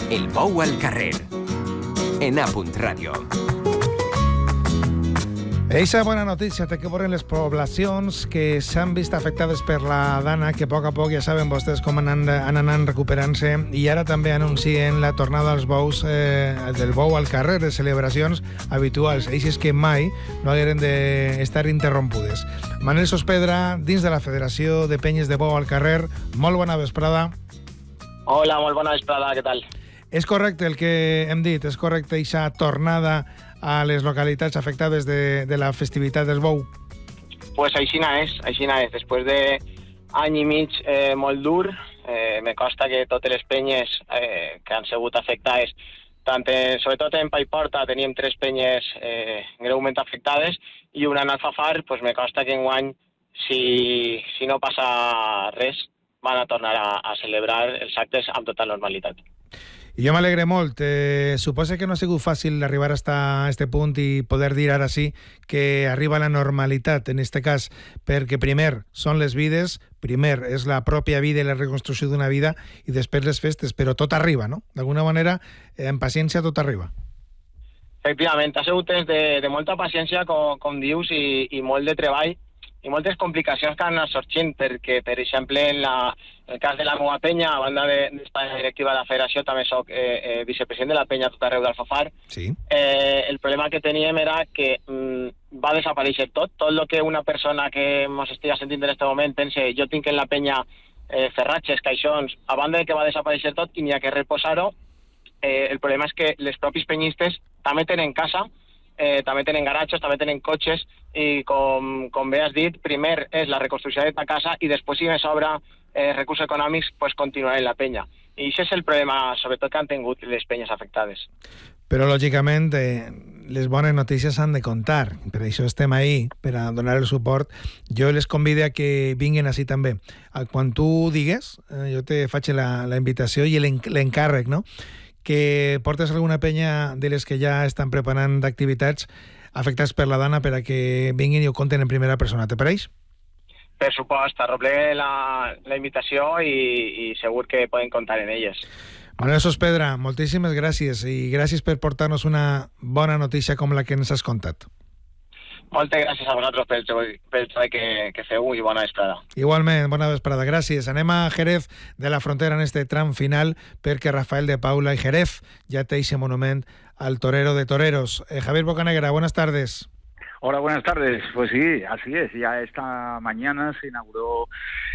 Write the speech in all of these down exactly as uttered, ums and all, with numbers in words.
El bou al carrer. En A Punt Ràdio. Eixa bona notícia té que veure les poblacions que s'han vist afectades per la dana, que a poc a poc ja saben vostès com han, han anat recuperant-se, i ara també anuncien la tornada als bous, eh, del bou al carrer, de celebracions habituals, eixes que mai no hagueren d'estar interrompudes. Manel Sospedra, dins de la Federació de Penyes de Bou al Carrer, molt bona vesprada. Hola, molt bona vesprada, què tal? És correcte el que hem dit, és correcte eixa tornada a les localitats afectades de, de la festivitat del bou? Pues aixina és, aixina és. Després d'any i mig eh, molt dur, eh, me costa que totes les penyes eh, que han sigut afectades, tant en, sobretot en Paiporta teníem tres penyes eh, greument afectades i una en Alfafar, pues me costa que enguany, si, si no passa res, van a tornar a, a celebrar els actes amb total normalitat. I jo m'alegre molt. Eh, suposa que no ha sigut fàcil arribar fins a este punt i poder dir ara sí que arriba la normalitat, en este cas, perquè primer són les vides, primer és la pròpia vida i la reconstrucció d'una vida, i després les festes, però tot arriba, no? D'alguna manera, en paciència tot arriba. Efectivament, ha sigut temps de, de molta paciència, com, com dius, i, i molt de treball, i moltes complicacions que han anat sorgint, perquè, per exemple, en, la, en el cas de la meva penya, a banda de, d'estar directiva de la federació, també soc eh, eh, vicepresident de la penya tot arreu d'Alfafar. Sí. Eh, el problema que teníem era que mm, va desaparèixer tot, tot el que una persona que ens estigui sentint en aquest moment pense, jo tinc en la penya eh, ferratges, caixons, a banda de que va desaparèixer tot i n'hi ha que reposar-ho, eh, el problema és que les propis penyistes també tenen casa, Eh, també tenen garatges, també tenen cotxes, i com, com bé has dit, primer és la reconstrucció de ta casa i després, si me sobra eh, recursos econòmics, pues continuar en la penya. I això és el problema, sobretot, que han tingut les penyes afectades. Però, lògicament, eh, les bones notícies s'han de contar. Per això estem ahí, per a donar el suport. Jo les convido a que vinguin així també. Quan tu digues, eh, jo te faig la, la invitació i l'encàrrec, no?, que portes alguna penya de les que ja estan preparant d'activitats afectats per la dana per a que vinguin i ho conten en primera persona. Te pareix? Per supost, arroblé la, la invitació i, i segur que poden comptar en elles. Manel Sospedra, moltíssimes gràcies i gràcies per portar-nos una bona notícia com la que ens has contat. Moltes gràcies a vosaltres pel treball que, que feu i bona vesprada. Igualment, bona vesprada, gràcies. Anem a Jerez de la Frontera en este tram final perquè Rafael de Paula i Jerez ja té ese monument al torero de toreros. Eh, Javier Bocanegra, buenas tardes. Hola, buenas tardes. Pues sí, así es. Ya esta mañana se inauguró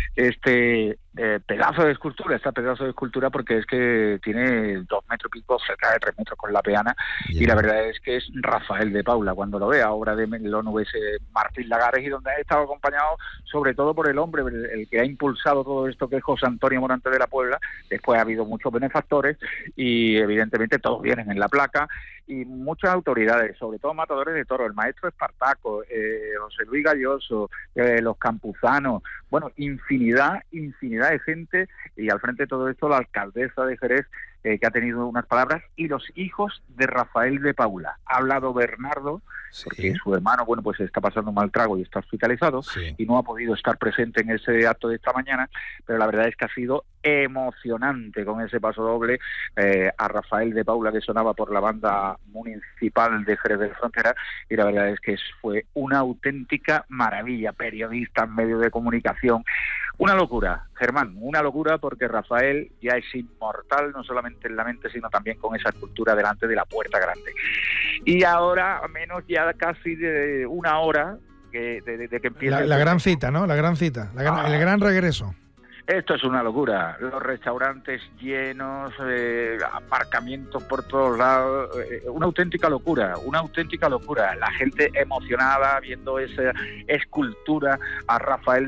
este eh, pedazo de escultura, este pedazo de escultura, porque es que tiene dos metros y pico, cerca de tres metros con la peana, yeah. Y la verdad es que es Rafael de Paula, cuando lo vea, obra de Melón V S Martín Lagares, y donde ha estado acompañado sobre todo por el hombre, el, el que ha impulsado todo esto, que es José Antonio Morante de la Puebla. Después ha habido muchos benefactores y evidentemente todos vienen en la placa, y muchas autoridades, sobre todo matadores de toros, el maestro Espartaco, eh, José Luis Galloso, eh, los campuzanos, bueno, infinidad, infinidad de gente, y al frente de todo esto la alcaldesa de Jerez, eh, que ha tenido unas palabras, y los hijos de Rafael de Paula. Ha hablado Bernardo, sí, porque su hermano, bueno, pues está pasando un mal trago y está hospitalizado, sí, y no ha podido estar presente en ese acto de esta mañana, pero la verdad es que ha sido emocionante con ese paso doble eh, a Rafael de Paula, que sonaba por la banda municipal de Jerez de la Frontera, y la verdad es que fue una auténtica maravilla. Periodistas, medios de comunicación, una locura, Germán, una locura, porque Rafael ya es inmortal, no solamente en la mente, sino también con esa escultura delante de la Puerta Grande. Y ahora, a menos ya casi de una hora que, de, de que empiece... La, la gran cita, ¿no? La gran cita, la gran, ah, el gran regreso. Esto es una locura, los restaurantes llenos, eh, aparcamientos por todos lados, eh, una auténtica locura, una auténtica locura. La gente emocionada viendo esa escultura a Rafael